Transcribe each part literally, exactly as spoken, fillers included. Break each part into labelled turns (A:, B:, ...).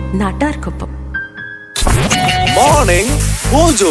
A: നാട്ടാർക്കൊപ്പം.
B: Morning mojo.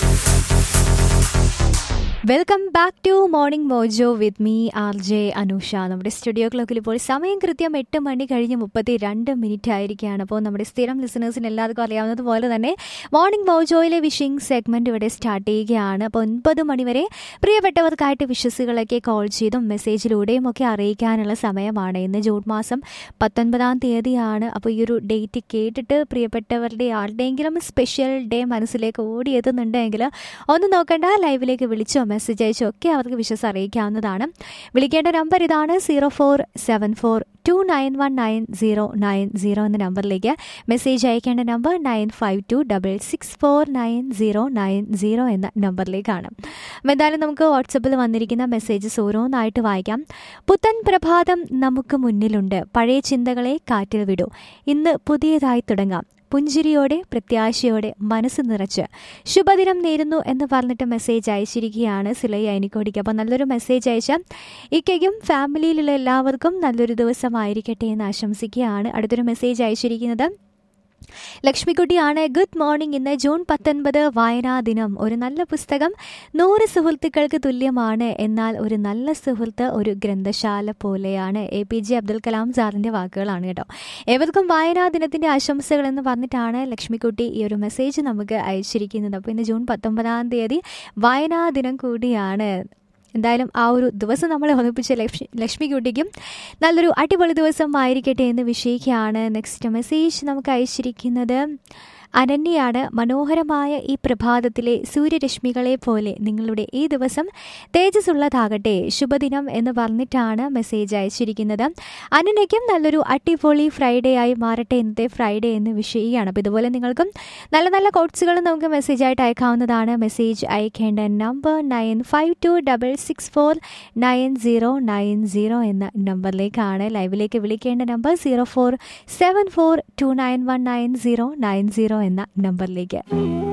C: Welcome back to morning mojo with me R J Anusha. നമ്മുടെ studio ക്ലോക്കിൽ ഇപ്പോൾ സമയം കൃത്യം എട്ട് മണി കഴിഞ്ഞ് മുപ്പത്തി രണ്ട് മിനിറ്റ് ആയിരിക്കുകയാണ്. അപ്പോൾ നമ്മുടെ സ്ഥിരം ലിസണേഴ്സിന് എല്ലാവർക്കും അറിയാവുന്നതുപോലെ തന്നെ മോർണിംഗ് മോജോയിലെ വിഷിംഗ് സെഗ്മെൻറ്റ് ഇവിടെ സ്റ്റാർട്ട് ചെയ്യുകയാണ്. അപ്പോൾ ഒൻപത് മണിവരെ പ്രിയപ്പെട്ടവർക്കായിട്ട് വിഷസുകളൊക്കെ കോൾ ചെയ്തും മെസ്സേജിലൂടെയും ഒക്കെ അറിയിക്കാനുള്ള സമയമാണ്. ഇന്ന് ജൂൺ മാസം പത്തൊൻപതാം തീയതിയാണ്. അപ്പോൾ ഈ ഒരു ഡേറ്റ് കേട്ടിട്ട് പ്രിയപ്പെട്ടവരുടെ ആരുടെയെങ്കിലും സ്പെഷ്യൽ ഡേ മനസ്സിലേക്ക് ഓടിയെത്തുന്നുണ്ടെങ്കിൽ ഒന്ന് നോക്കണ്ട, ലൈവിലേക്ക് വിളിച്ചോ മെസ്സേജ് അയച്ചോ ഒക്കെ അവർക്ക് വിശ്വസ് അറിയിക്കാവുന്നതാണ്. വിളിക്കേണ്ട നമ്പർ ഇതാണ്: zero four seven four to nine one nine zero nine zero എന്ന നമ്പറിലേക്ക്. മെസ്സേജ് അയക്കേണ്ട number nine five to double six four nine zero nine zero എന്ന നമ്പറിലേക്കാണ്. അപ്പോൾ എന്തായാലും നമുക്ക് വാട്സപ്പിൽ വന്നിരിക്കുന്ന മെസ്സേജസ് ഓരോന്നായിട്ട് വായിക്കാം. പുത്തൻ പ്രഭാതം നമുക്ക് മുന്നിലുണ്ട്, പഴയ ചിന്തകളെ കാറ്റിൽ വിടൂ, ഇന്ന് പുതിയതായി തുടങ്ങാം, പുഞ്ചിരിയോടെ പ്രത്യാശയോടെ മനസ്സ് നിറച്ച് ശുഭദിനം നേരുന്നു എന്ന് പറഞ്ഞിട്ട് മെസ്സേജ് അയച്ചിരിക്കുകയാണ് സിലൈ അയനിക്കോടിക്ക്. അപ്പോൾ നല്ലൊരു മെസ്സേജ് അയച്ച ഇക്കയ്ക്കും ഫാമിലിയിലുള്ള എല്ലാവർക്കും നല്ലൊരു ദിവസമായിരിക്കട്ടെ എന്ന് ആശംസിക്കുകയാണ്. അടുത്തൊരു മെസ്സേജ് അയച്ചിരിക്കുന്നത് ലക്ഷ്മിക്കുട്ടിയാണ്. Good morning. ഇന്ന് ജൂൺ പത്തൊൻപത് വായനാ ദിനം. ഒരു നല്ല പുസ്തകം നൂറ് സുഹൃത്തുക്കൾക്ക് തുല്യമാണ്, എന്നാൽ ഒരു നല്ല സുഹൃത്ത് ഒരു ഗ്രന്ഥശാല പോലെയാണ്. A P J Abdul Kalam സാറിൻ്റെ വാക്കുകളാണ് കേട്ടോ. ഏവർക്കും വായനാ ദിനത്തിൻ്റെ ആശംസകൾ എന്ന് പറഞ്ഞിട്ടാണ് ലക്ഷ്മിക്കുട്ടി ഈ ഒരു മെസ്സേജ് നമുക്ക് അയച്ചിരിക്കുന്നത്. അപ്പോൾ ഇന്ന് ജൂൺ പത്തൊമ്പതാം തീയതി വായനാ ദിനം കൂടിയാണ്. എന്തായാലും ആ ഒരു ദിവസം നമ്മളെ ഒന്നിപ്പിച്ച ലക്ഷ്മി ലക്ഷ്മിക്കുട്ടിക്കും നല്ലൊരു അടിപൊളി ദിവസം ആയിരിക്കട്ടെ എന്ന് വിഷയിക്കുകയാണ്. നെക്സ്റ്റ് മെസ്സേജ് നമുക്ക് അയച്ചിരിക്കുന്നത് അനന്യയാണ്. മനോഹരമായ ഈ പ്രഭാതത്തിലെ സൂര്യരശ്മികളെ പോലെ നിങ്ങളുടെ ഈ ദിവസം തേജസ്സുള്ളതാകട്ടെ, ശുഭദിനം എന്ന് പറഞ്ഞിട്ടാണ് മെസ്സേജ് അയച്ചിരിക്കുന്നത്. അനന്യയ്ക്കും നല്ലൊരു അടിപൊളി ഫ്രൈഡേ ആയി മാറട്ടെ ഇന്നത്തെ ഫ്രൈഡേ എന്ന് വിഷയിക്കുകയാണ്. അപ്പോൾ ഇതുപോലെ നിങ്ങൾക്കും നല്ല നല്ല കോട്സുകളും നമുക്ക് മെസ്സേജായിട്ട് അയക്കാവുന്നതാണ്. മെസ്സേജ് അയക്കേണ്ട number nine five to double six four nine zero nine zero എന്ന നമ്പറിലേക്കാണ്. ലൈവിലേക്ക് വിളിക്കേണ്ട number zero four seven four to nine one nine zero nine zero എന്ന നമ്പറിലേക്ക്.